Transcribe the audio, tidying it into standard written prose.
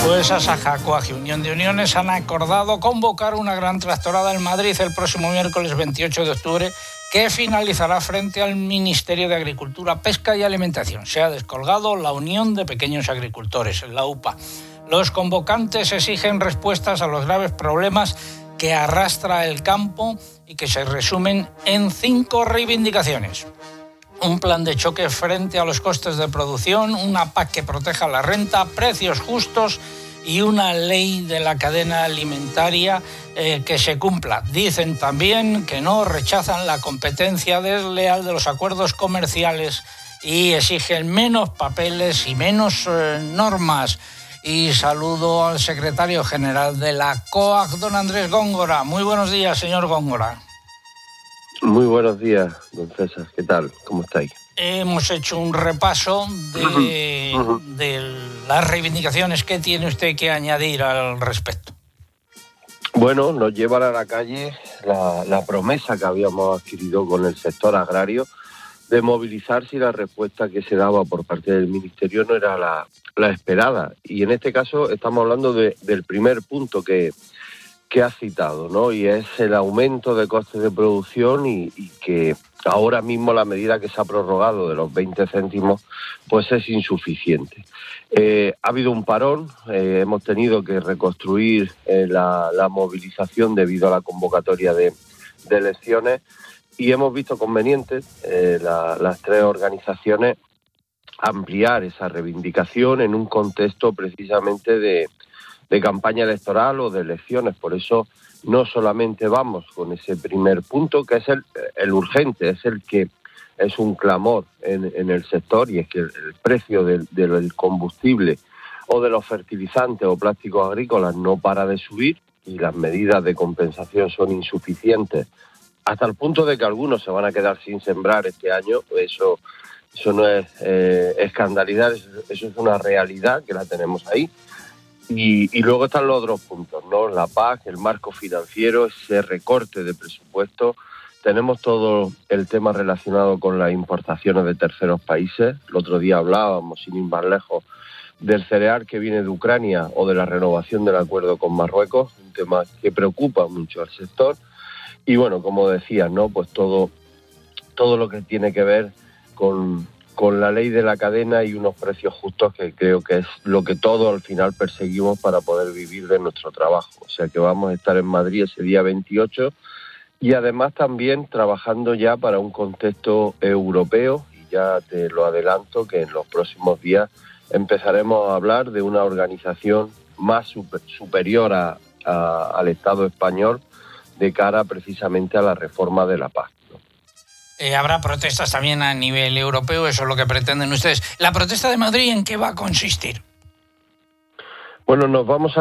Pues Asaja, Coag y Unión de Uniones han acordado convocar una gran tractorada en Madrid el próximo miércoles 28 de octubre que finalizará frente al Ministerio de Agricultura, Pesca y Alimentación. Se ha descolgado la Unión de Pequeños Agricultores, la UPA. Los convocantes exigen respuestas a los graves problemas que arrastra el campo y que se resumen en 5 reivindicaciones. Un plan de choque frente a los costes de producción, una PAC que proteja la renta, precios justos y una ley de la cadena alimentaria que se cumpla. Dicen también que no rechazan la competencia desleal de los acuerdos comerciales y exigen menos papeles y menos normas. Y saludo al secretario general de la COAG, don Andrés Góngora. Muy buenos días, señor Góngora. Muy buenos días, don César. ¿Qué tal? ¿Cómo estáis? Hemos hecho un repaso de las reivindicaciones. ¿Qué tiene usted que añadir al respecto? Bueno, nos llevan a la calle la promesa que habíamos adquirido con el sector agrario de movilizar si la respuesta que se daba por parte del Ministerio no era la esperada. Y en este caso estamos hablando del primer punto que has citado, ¿no? Y es el aumento de costes de producción y que ahora mismo la medida que se ha prorrogado de los 20 céntimos pues es insuficiente. Ha habido un parón, hemos tenido que reconstruir la movilización debido a la convocatoria de elecciones y hemos visto conveniente las 3 organizaciones ampliar esa reivindicación en un contexto precisamente de campaña electoral o de elecciones. Por eso no solamente vamos con ese primer punto, que es el urgente, es el que es un clamor en el sector, y es que el precio del combustible o de los fertilizantes o plásticos agrícolas no para de subir y las medidas de compensación son insuficientes, hasta el punto de que algunos se van a quedar sin sembrar este año. Eso no es escandalidad, eso es una realidad que la tenemos ahí. Y luego están los otros puntos, ¿no? La PAC, el marco financiero, ese recorte de presupuesto. Tenemos todo el tema relacionado con las importaciones de terceros países. El otro día hablábamos, sin ir más lejos, del cereal que viene de Ucrania o de la renovación del acuerdo con Marruecos, un tema que preocupa mucho al sector. Y bueno, como decía, ¿no? Pues todo lo que tiene que ver con la ley de la cadena y unos precios justos, que creo que es lo que todos al final perseguimos para poder vivir de nuestro trabajo. O sea que vamos a estar en Madrid ese día 28 y además también trabajando ya para un contexto europeo, y ya te lo adelanto que en los próximos días empezaremos a hablar de una organización más superior al Estado español de cara precisamente a la reforma de la PAC. Habrá protestas también a nivel europeo, eso es lo que pretenden ustedes. ¿La protesta de Madrid en qué va a consistir? Bueno, nos vamos a